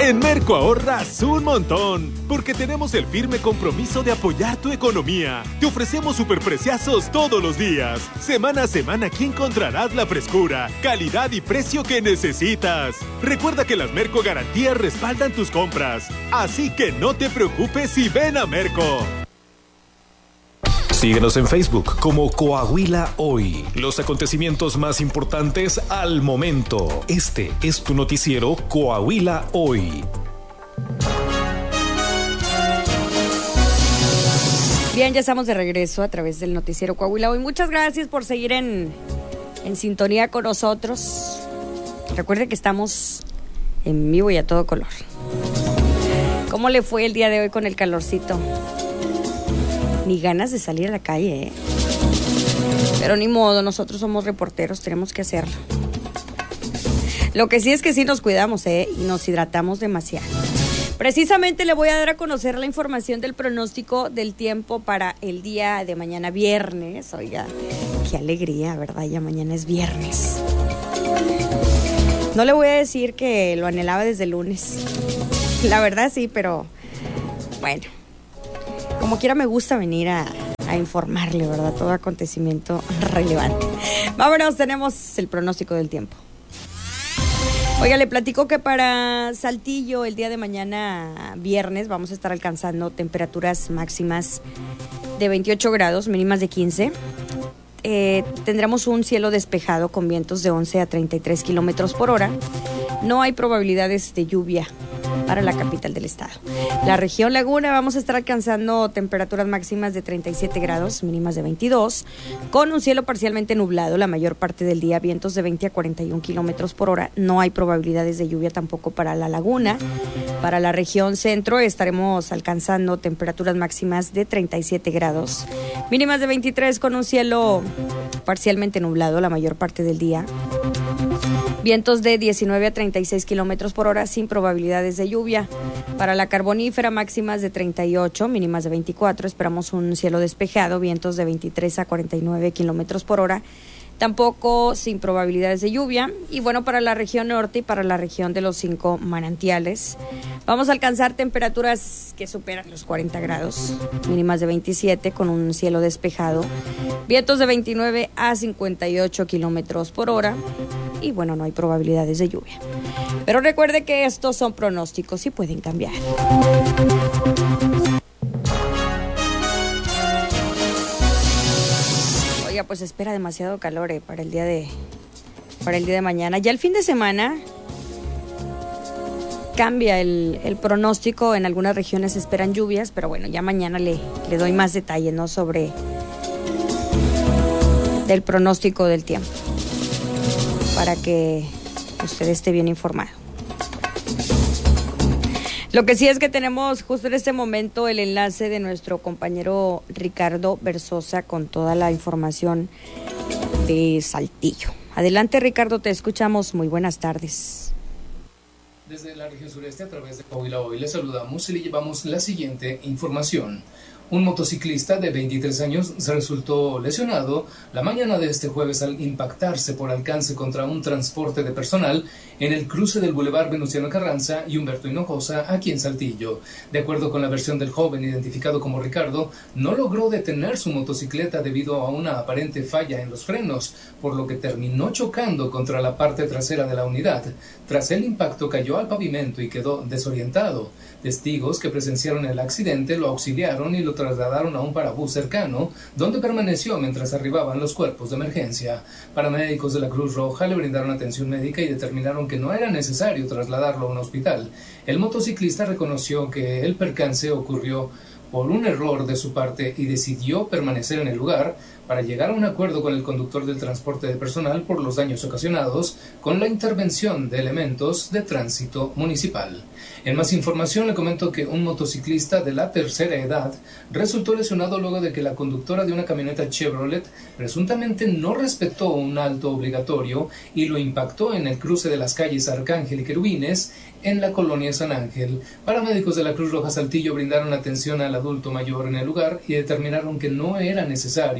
En Merco ahorras un montón, porque tenemos el firme compromiso de apoyar tu economía. Te ofrecemos superpreciazos todos los días. Semana a semana aquí encontrarás la frescura, calidad y precio que necesitas. Recuerda que las Merco Garantías respaldan tus compras, así que no te preocupes y ven a Merco. Síguenos en Facebook como Coahuila Hoy. Los acontecimientos más importantes al momento. Este es tu noticiero Coahuila Hoy. Bien, ya estamos de regreso a través del noticiero Coahuila Hoy. Muchas gracias por seguir en sintonía con nosotros. Recuerde que estamos en vivo y a todo color. ¿Cómo le fue el día de hoy con el calorcito? Ni ganas de salir a la calle, ¿eh? Pero ni modo, nosotros somos reporteros, tenemos que hacerlo. Lo que sí es que sí nos cuidamos, y nos hidratamos demasiado. Precisamente le voy a dar a conocer la información del pronóstico del tiempo para el día de mañana viernes. Oiga, qué alegría, ¿verdad? Ya mañana es viernes. No le voy a decir que lo anhelaba desde el lunes. La verdad sí, pero bueno. Como quiera me gusta venir a informarle, ¿verdad? Todo acontecimiento relevante. Vámonos, tenemos el pronóstico del tiempo. Oiga, le platico que para Saltillo el día de mañana viernes vamos a estar alcanzando temperaturas máximas de 28 grados, mínimas de 15. Tendremos un cielo despejado con vientos de 11 a 33 kilómetros por hora. No hay probabilidades de lluvia para la capital del estado. La región Laguna vamos a estar alcanzando temperaturas máximas de 37 grados, mínimas de 22, con un cielo parcialmente nublado la mayor parte del día, vientos de 20 a 41 kilómetros por hora. No hay probabilidades de lluvia tampoco para la Laguna. Para la región centro estaremos alcanzando temperaturas máximas de 37 grados, mínimas de 23, con un cielo parcialmente nublado la mayor parte del día. Vientos de 19 a 36 kilómetros por hora sin probabilidades de lluvia. Para la carbonífera máximas de 38, mínimas de 24. Esperamos un cielo despejado, vientos de 23 a 49 kilómetros por hora. Tampoco sin probabilidades de lluvia. Y bueno, para la región norte y para la región de los 5 manantiales vamos a alcanzar temperaturas que superan los 40 grados, mínimas de 27 con un cielo despejado, vientos de 29 a 58 kilómetros por hora. Y bueno, no hay probabilidades de lluvia. Pero recuerde que estos son pronósticos y pueden cambiar. Oiga, pues espera demasiado calor para el día de mañana. Ya el fin de semana cambia el pronóstico. En algunas regiones se esperan lluvias, pero bueno, ya mañana le doy más detalle, ¿no? Sobre del pronóstico del tiempo, para que usted esté bien informado. Lo que sí es que tenemos justo en este momento el enlace de nuestro compañero Ricardo Berzosa con toda la información de Saltillo. Adelante, Ricardo, te escuchamos. Muy buenas tardes. Desde la región sureste, a través de Coahuila Hoy, le saludamos y le llevamos la siguiente información. Un motociclista de 23 años se resultó lesionado la mañana de este jueves al impactarse por alcance contra un transporte de personal en el cruce del Boulevard Venustiano Carranza y Humberto Hinojosa, aquí en Saltillo. De acuerdo con la versión del joven, identificado como Ricardo, no logró detener su motocicleta debido a una aparente falla en los frenos, por lo que terminó chocando contra la parte trasera de la unidad. Tras el impacto cayó al pavimento y quedó desorientado. Testigos que presenciaron el accidente lo auxiliaron y lo trasladaron a un parabús cercano, donde permaneció mientras arribaban los cuerpos de emergencia. Paramédicos de la Cruz Roja le brindaron atención médica y determinaron que no era necesario trasladarlo a un hospital. El motociclista reconoció que el percance ocurrió por un error de su parte y decidió permanecer en el lugar para llegar a un acuerdo con el conductor del transporte de personal por los daños ocasionados con la intervención de elementos de tránsito municipal. En más información le comento que un motociclista de la tercera edad resultó lesionado luego de que la conductora de una camioneta Chevrolet presuntamente no respetó un alto obligatorio y lo impactó en el cruce de las calles Arcángel y Querubines en la colonia San Ángel. Paramédicos de la Cruz Roja Saltillo brindaron atención al adulto mayor en el lugar y determinaron que no era necesario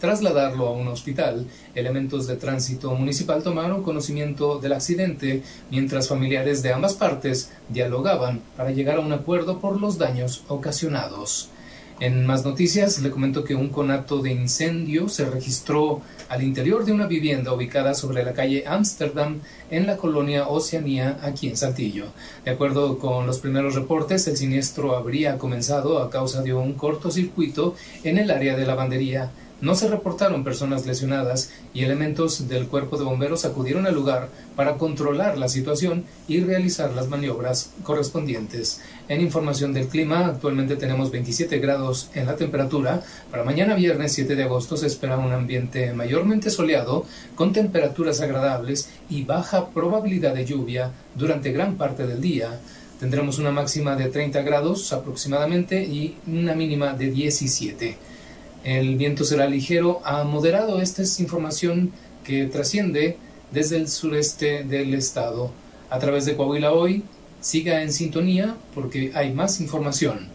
trasladarlo a un hospital. Elementos de tránsito municipal tomaron conocimiento del accidente, mientras familiares de ambas partes dialogaban para llegar a un acuerdo por los daños ocasionados. En más noticias, le comento que un conato de incendio se registró al interior de una vivienda ubicada sobre la calle Ámsterdam en la colonia Oceanía, aquí en Saltillo. De acuerdo con los primeros reportes, el siniestro habría comenzado a causa de un cortocircuito en el área de lavandería. No se reportaron personas lesionadas y elementos del cuerpo de bomberos acudieron al lugar para controlar la situación y realizar las maniobras correspondientes. En información del clima, actualmente tenemos 27 grados en la temperatura. Para mañana viernes 7 de agosto se espera un ambiente mayormente soleado, con temperaturas agradables y baja probabilidad de lluvia durante gran parte del día. Tendremos una máxima de 30 grados aproximadamente y una mínima de 17. El viento será ligero a moderado. Esta es información que trasciende desde el sureste del estado. A través de Coahuila Hoy, siga en sintonía porque hay más información.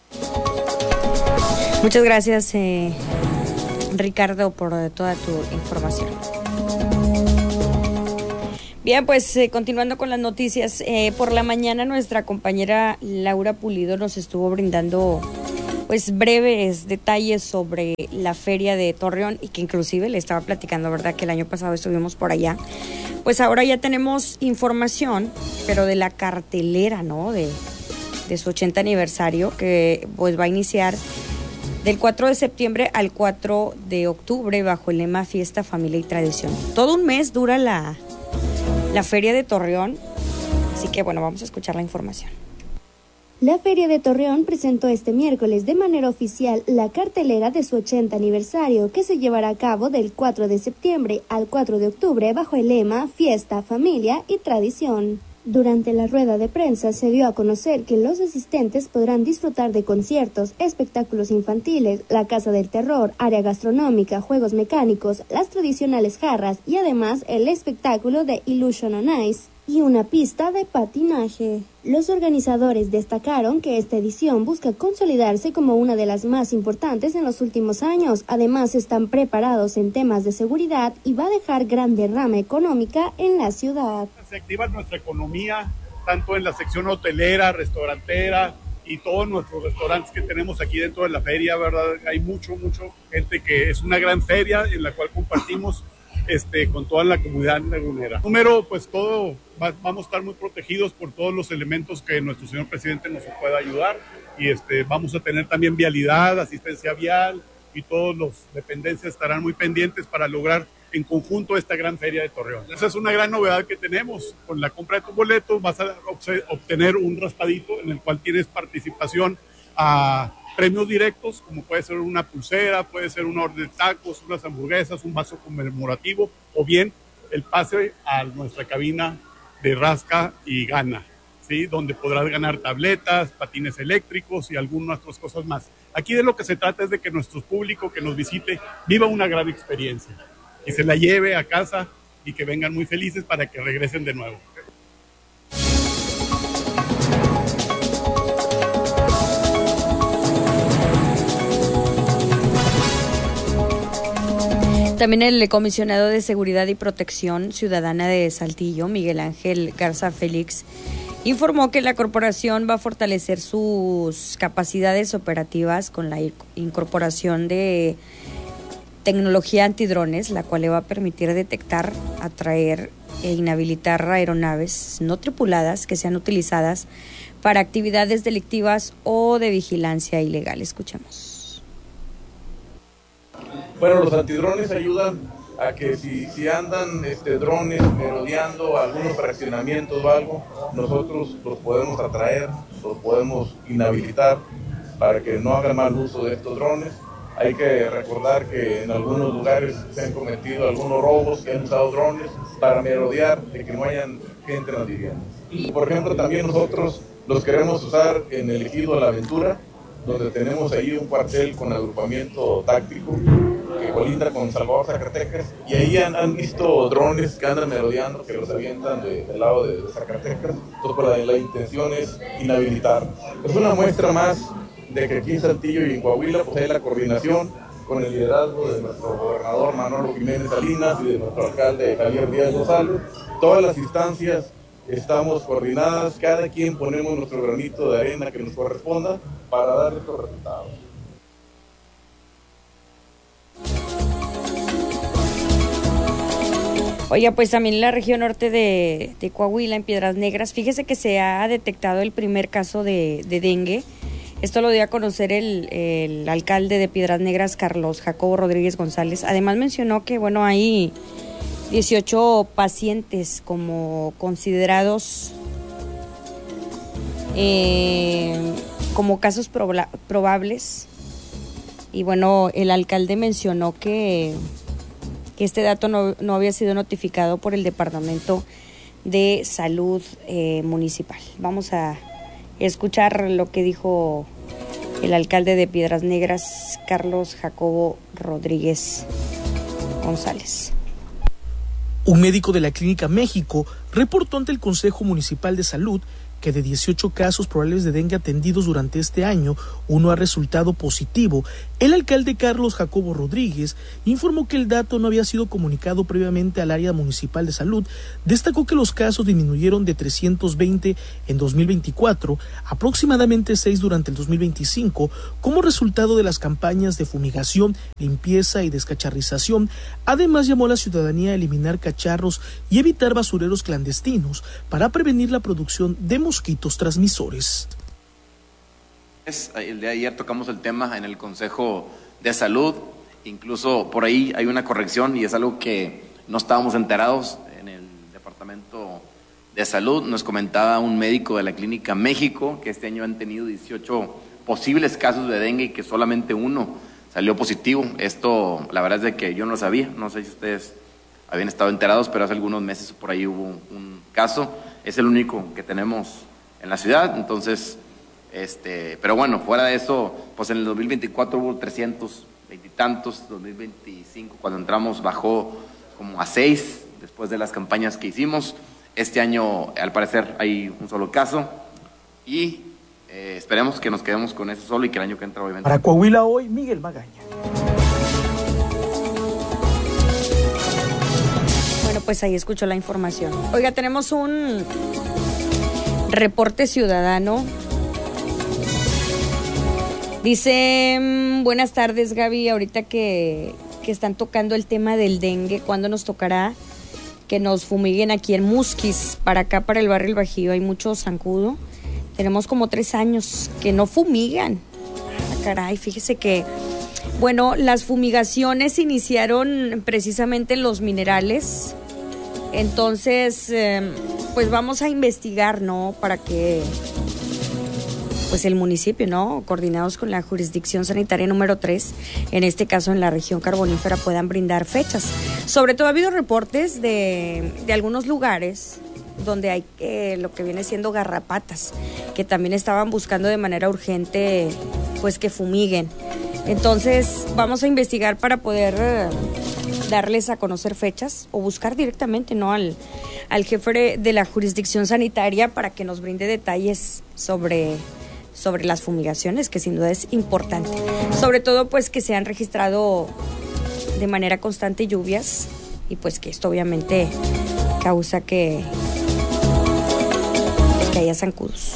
Muchas gracias, Ricardo, por toda tu información. Bien, pues continuando con las noticias, por la mañana nuestra compañera Laura Pulido nos estuvo brindando pues breves detalles sobre la feria de Torreón y que inclusive le estaba platicando, ¿verdad?, que el año pasado estuvimos por allá. Pues ahora ya tenemos información, pero de la cartelera, ¿no?, de su 80 aniversario, que pues va a iniciar del 4 de septiembre al 4 de octubre bajo el lema Fiesta, Familia y Tradición. Todo un mes dura la feria de Torreón, así que bueno, vamos a escuchar la información. La Feria de Torreón presentó este miércoles de manera oficial la cartelera de su 80 aniversario, que se llevará a cabo del 4 de septiembre al 4 de octubre bajo el lema Fiesta, Familia y Tradición. Durante la rueda de prensa se dio a conocer que los asistentes podrán disfrutar de conciertos, espectáculos infantiles, la Casa del Terror, área gastronómica, juegos mecánicos, las tradicionales jarras y además el espectáculo de Illusion on Ice y una pista de patinaje. Los organizadores destacaron que esta edición busca consolidarse como una de las más importantes en los últimos años. Además, están preparados en temas de seguridad y va a dejar gran derrama económica en la ciudad. Se activa nuestra economía, tanto en la sección hotelera, restaurantera y todos nuestros restaurantes que tenemos aquí dentro de la feria, ¿verdad? Hay mucho gente que es una gran feria en la cual compartimos con toda la comunidad lagunera. Número, pues vamos a estar muy protegidos por todos los elementos que nuestro señor presidente nos pueda ayudar y vamos a tener también vialidad, asistencia vial y todos los dependencias estarán muy pendientes para lograr en conjunto esta gran feria de Torreón. Esa es una gran novedad que tenemos. Con la compra de tu boleto vas a obtener un raspadito en el cual tienes participación a premios directos, como puede ser una pulsera, puede ser una orden de tacos, unas hamburguesas, un vaso conmemorativo, o bien el pase a nuestra cabina de rasca y gana, ¿sí?, donde podrás ganar tabletas, patines eléctricos y algunas otras cosas más. Aquí de lo que se trata es de que nuestro público que nos visite viva una gran experiencia, que se la lleve a casa y que vengan muy felices para que regresen de nuevo. También el comisionado de Seguridad y Protección Ciudadana de Saltillo, Miguel Ángel Garza Félix, informó que la corporación va a fortalecer sus capacidades operativas con la incorporación de tecnología antidrones, la cual le va a permitir detectar, atraer e inhabilitar aeronaves no tripuladas que sean utilizadas para actividades delictivas o de vigilancia ilegal. Escuchemos. Bueno, los antidrones ayudan a que si andan drones merodeando algunos fraccionamientos o algo, nosotros los podemos atraer, los podemos inhabilitar para que no hagan mal uso de estos drones. Hay que recordar que en algunos lugares se han cometido algunos robos que han usado drones para merodear de que no hayan gente en las viviendas. Y por ejemplo también nosotros los queremos usar en el ejido La Aventura, donde tenemos ahí un cuartel con agrupamiento táctico que colinda con Salvador, Zacatecas, y ahí han visto drones que andan merodeando, que los avientan del lado de Zacatecas. Entonces la intención es inhabilitar. Es una muestra más de que aquí en Saltillo y en Coahuila pues hay la coordinación con el liderazgo de nuestro gobernador Manolo Jiménez Salinas y de nuestro alcalde Javier Díaz González. Todas las instancias estamos coordinadas, cada quien ponemos nuestro granito de arena que nos corresponda para dar estos resultados. Oiga, pues también en la región norte de Coahuila, en Piedras Negras, fíjese que se ha detectado el primer caso de dengue. Esto lo dio a conocer el alcalde de Piedras Negras, Carlos Jacobo Rodríguez González. Además mencionó que, bueno, hay 18 pacientes como considerados como casos probables. Y bueno, el alcalde mencionó que este dato no había sido notificado por el Departamento de Salud Municipal. Vamos a escuchar lo que dijo el alcalde de Piedras Negras, Carlos Jacobo Rodríguez González. Un médico de la Clínica México reportó ante el Consejo Municipal de Salud que de 18 casos probables de dengue atendidos durante este año, uno ha resultado positivo. El alcalde Carlos Jacobo Rodríguez informó que el dato no había sido comunicado previamente al área municipal de salud. Destacó que los casos disminuyeron de 320 en 2024, aproximadamente 6 durante el 2025, como resultado de las campañas de fumigación, limpieza y descacharrización. Además, llamó a la ciudadanía a eliminar cacharros y evitar basureros clandestinos para prevenir la producción de mosquitos transmisores. El día de ayer tocamos el tema en el Consejo de Salud, incluso por ahí hay una corrección y es algo que no estábamos enterados en el Departamento de Salud. Nos comentaba un médico de la Clínica México que este año han tenido 18 posibles casos de dengue y que solamente uno salió positivo. Esto la verdad es de que yo no lo sabía, no sé si ustedes habían estado enterados, pero hace algunos meses por ahí hubo un caso. Es el único que tenemos en la ciudad, entonces, pero bueno, fuera de eso, pues en el 2024 hubo 320 y tantos, 2025 cuando entramos bajó como a 6 después de las campañas que hicimos. Este año al parecer hay un solo caso y esperemos que nos quedemos con eso solo y que el año que entra obviamente. Para Coahuila Hoy, Miguel Magaña. Pues ahí escuchó la información. Oiga, tenemos un reporte ciudadano. Dice, buenas tardes Gaby, ahorita que están tocando el tema del dengue, ¿cuándo nos tocará que nos fumiguen aquí en Musquis? Para acá, para el barrio El Bajío, hay mucho zancudo. Tenemos como 3 años que no fumigan. Ah, caray, fíjese que, bueno, las fumigaciones iniciaron precisamente en Los Minerales. Entonces, pues vamos a investigar, ¿no? Para que, pues el municipio, ¿no? Coordinados con la jurisdicción sanitaria número 3, en este caso en la región carbonífera, puedan brindar fechas. Sobre todo ha habido reportes de algunos lugares donde hay lo que viene siendo garrapatas, que también estaban buscando de manera urgente, pues que fumiguen. Entonces, vamos a investigar para poder darles a conocer fechas o buscar directamente, ¿no? al jefe de la jurisdicción sanitaria para que nos brinde detalles sobre las fumigaciones, que sin duda es importante. Sobre todo, pues, que se han registrado de manera constante lluvias y pues que esto obviamente causa que haya zancudos.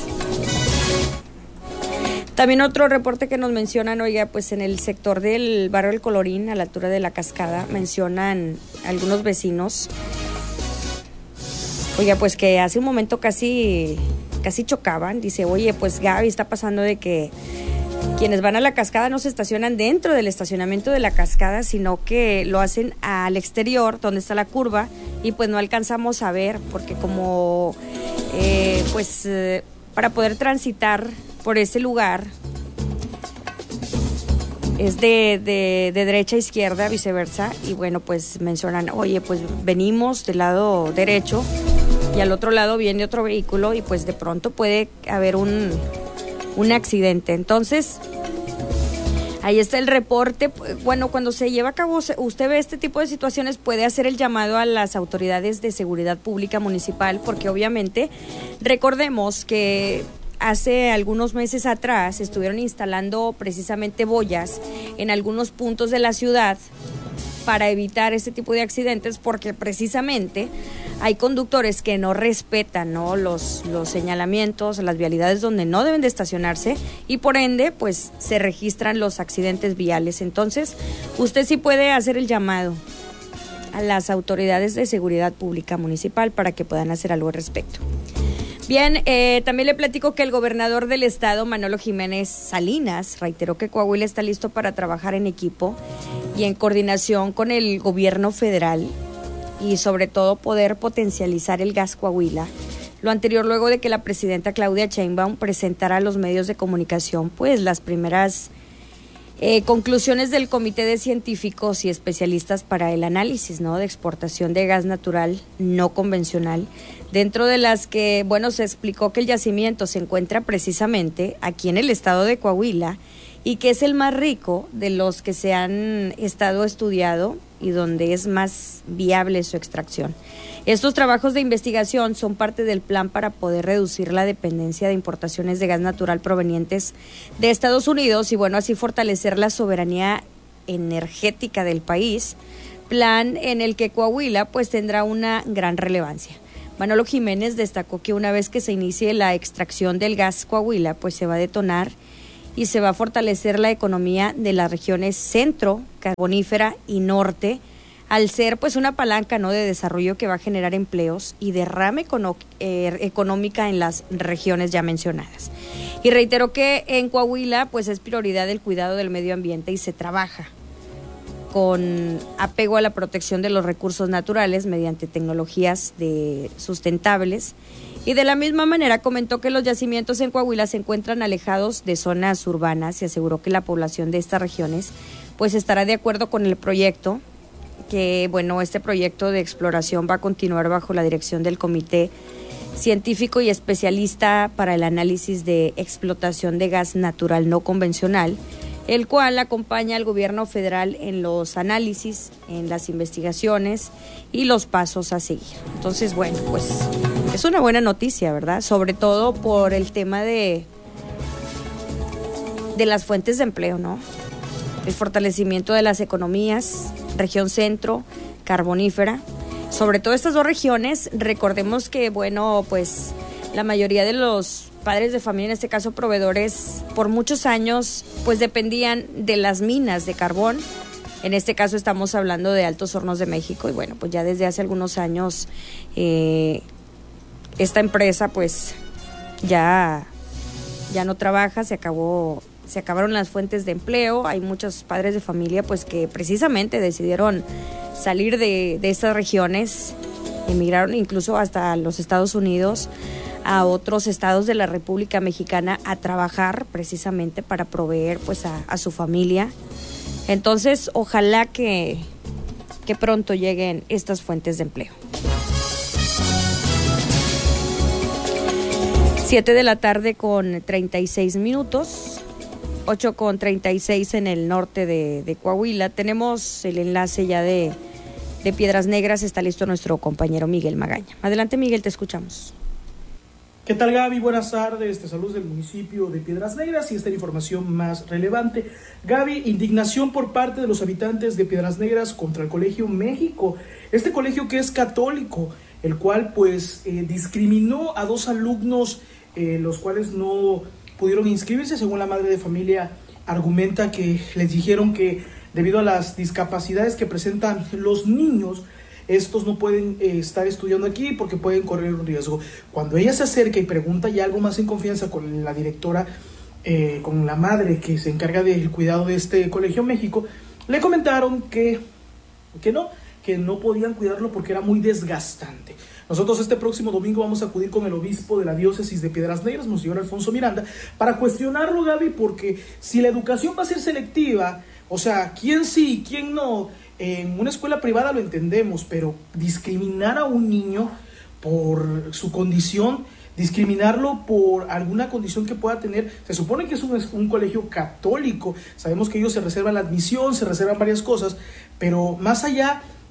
También otro reporte que nos mencionan, oiga, pues en el sector del barrio El Colorín, a la altura de la cascada, mencionan algunos vecinos, oiga, pues que hace un momento casi chocaban. Dice, oye, pues Gaby, está pasando de que quienes van a la cascada no se estacionan dentro del estacionamiento de la cascada, sino que lo hacen al exterior, donde está la curva, y pues no alcanzamos a ver, porque como, para poder transitar por ese lugar es de derecha a izquierda, viceversa, y bueno, pues mencionan, oye, pues venimos del lado derecho y al otro lado viene otro vehículo y pues de pronto puede haber un accidente. Entonces, ahí está el reporte. Bueno, cuando se lleva a cabo, usted ve este tipo de situaciones, puede hacer el llamado a las autoridades de seguridad pública municipal, porque obviamente recordemos que hace algunos meses atrás estuvieron instalando precisamente boyas en algunos puntos de la ciudad para evitar este tipo de accidentes, porque precisamente hay conductores que no respetan, ¿no?, los señalamientos, las vialidades donde no deben de estacionarse, y por ende pues se registran los accidentes viales. Entonces usted sí puede hacer el llamado a las autoridades de seguridad pública municipal para que puedan hacer algo al respecto. Bien, también le platico que el gobernador del estado, Manolo Jiménez Salinas, reiteró que Coahuila está listo para trabajar en equipo y en coordinación con el gobierno federal y sobre todo poder potencializar el gas Coahuila. Lo anterior luego de que la presidenta Claudia Sheinbaum presentara a los medios de comunicación pues las primeras conclusiones del Comité de Científicos y Especialistas para el Análisis, ¿no?, de exportación de gas natural no convencional, dentro de las que, bueno, se explicó que el yacimiento se encuentra precisamente aquí en el estado de Coahuila y que es el más rico de los que se han estado estudiado y donde es más viable su extracción. Estos trabajos de investigación son parte del plan para poder reducir la dependencia de importaciones de gas natural provenientes de Estados Unidos y, bueno, así fortalecer la soberanía energética del país, plan en el que Coahuila pues tendrá una gran relevancia. Manolo Jiménez destacó que una vez que se inicie la extracción del gas Coahuila, pues se va a detonar y se va a fortalecer la economía de las regiones centro, carbonífera y norte, al ser pues una palanca, ¿no?, de desarrollo que va a generar empleos y derrame económica en las regiones ya mencionadas. Y reiteró que en Coahuila pues es prioridad el cuidado del medio ambiente y se trabaja con apego a la protección de los recursos naturales mediante tecnologías sustentables. Y de la misma manera comentó que los yacimientos en Coahuila se encuentran alejados de zonas urbanas y aseguró que la población de estas regiones pues estará de acuerdo con el proyecto, que bueno, este proyecto de exploración va a continuar bajo la dirección del Comité Científico y Especialista para el Análisis de Explotación de Gas Natural No Convencional, el cual acompaña al gobierno federal en los análisis, en las investigaciones y los pasos a seguir. Entonces, bueno, pues es una buena noticia, ¿verdad? Sobre todo por el tema de las fuentes de empleo, ¿no? El fortalecimiento de las economías, región centro, carbonífera. Sobre todo estas dos regiones, recordemos que, bueno, pues la mayoría de los padres de familia, en este caso proveedores, por muchos años pues dependían de las minas de carbón. En este caso estamos hablando de Altos Hornos de México y bueno, pues ya desde hace algunos años esta empresa pues ya no trabaja, se acabaron las fuentes de empleo. Hay muchos padres de familia pues que precisamente decidieron salir de estas regiones, emigraron incluso hasta los Estados Unidos, a otros estados de la República Mexicana a trabajar precisamente para proveer pues a su familia. Entonces, ojalá que pronto lleguen estas fuentes de empleo. 7 de la tarde con 36 minutos, 8:36 en el norte de Coahuila. Tenemos el enlace ya de Piedras Negras, está listo nuestro compañero Miguel Magaña. Adelante, Miguel, te escuchamos. ¿Qué tal, Gaby? Buenas tardes, te saludos del municipio de Piedras Negras y esta es la información más relevante. Gaby, indignación por parte de los habitantes de Piedras Negras contra el Colegio México, este colegio que es católico, el cual pues discriminó a 2 alumnos, los cuales no pudieron inscribirse. Según la madre de familia, argumenta que les dijeron que debido a las discapacidades que presentan los niños, estos no pueden estar estudiando aquí porque pueden correr un riesgo. Cuando ella se acerca y pregunta ya algo más en confianza con la directora, con la madre que se encarga del cuidado de este Colegio México, le comentaron que no podían cuidarlo porque era muy desgastante. Nosotros este próximo domingo vamos a acudir con el obispo de la diócesis de Piedras Negras, Monseñor Alfonso Miranda, para cuestionarlo, Gaby, porque si la educación va a ser selectiva, o sea, quién sí y quién no, en una escuela privada lo entendemos, pero discriminar a un niño por su condición, discriminarlo por alguna condición que pueda tener, se supone que es un colegio católico, sabemos que ellos se reservan la admisión, se reservan varias cosas, pero más allá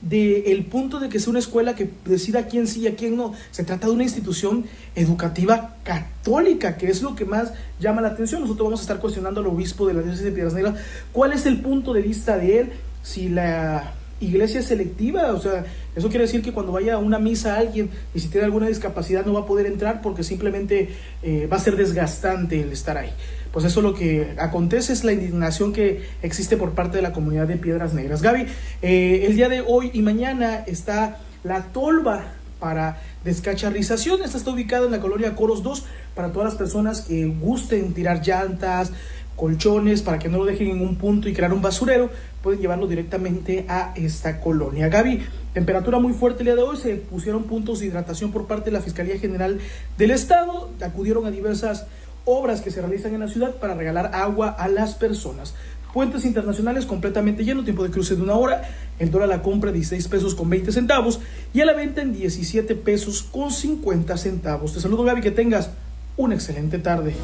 del punto de que sea una escuela que decida quién sí y a quién no. Se trata de una institución educativa católica, que es lo que más llama la atención. Nosotros vamos a estar cuestionando al obispo de la diócesis de Piedras Negras cuál es el punto de vista de él, si la iglesia es selectiva, o sea, eso quiere decir que cuando vaya a una misa alguien y si tiene alguna discapacidad no va a poder entrar porque simplemente va a ser desgastante el estar ahí. Pues eso lo que acontece, es la indignación que existe por parte de la comunidad de Piedras Negras. Gaby, el día de hoy y mañana está la tolva para descacharrización. Esta está ubicada en la colonia Coros 2 para todas las personas que gusten tirar llantas, colchones, para que no lo dejen en un punto y crear un basurero, pueden llevarlo directamente a esta colonia. Gaby, temperatura muy fuerte el día de hoy, se pusieron puntos de hidratación por parte de la Fiscalía General del Estado, acudieron a diversas obras que se realizan en la ciudad para regalar agua a las personas. Puentes internacionales completamente llenos, tiempo de cruce de 1 hora, el dólar a la compra 16 pesos con 20 centavos y a la venta en 17 pesos con 50 centavos. Te saludo, Gaby, que tengas una excelente tarde.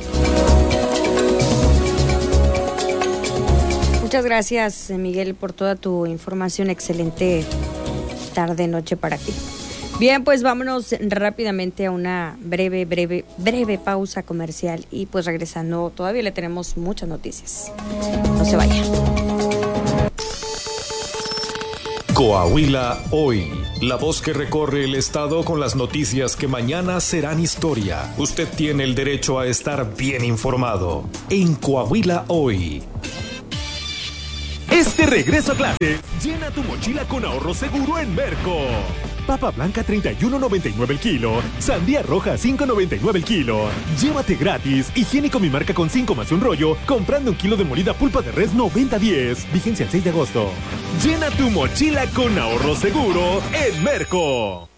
Muchas gracias, Miguel, por toda tu información. Excelente tarde, noche para ti. Bien, pues vámonos rápidamente a una breve pausa comercial y pues regresando todavía le tenemos muchas noticias. No se vayan. Coahuila Hoy, la voz que recorre el estado con las noticias que mañana serán historia. Usted tiene el derecho a estar bien informado en Coahuila Hoy. Este regreso a clases, llena tu mochila con ahorro seguro en Merco. Papa blanca 31.99 el kilo, sandía roja 5.99 el kilo. Llévate gratis higiénico Mi Marca con 5 más un rollo, comprando 1 kilo de molida pulpa de res 90-10. Vigencia el 6 de agosto. Llena tu mochila con ahorro seguro en Merco.